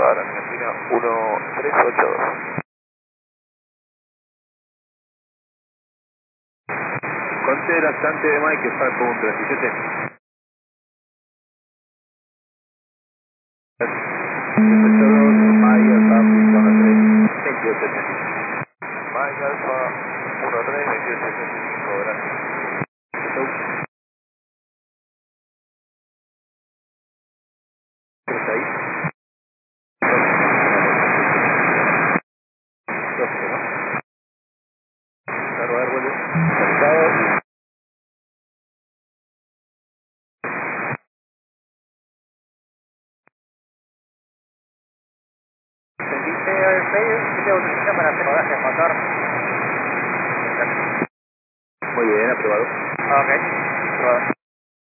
radar Argentina 1382. Considerazione Mike 5.37. Mike Alfa 2885. Mike Alfa 132885, gracias. ¿Estás ahí? 12, ¿no? Carro árboles, cercado y... ¿Sentiste el medio? ¿Sentiste autorización para hacer rodaje de motor? Muy bien, aprobado. Ok, aprobado.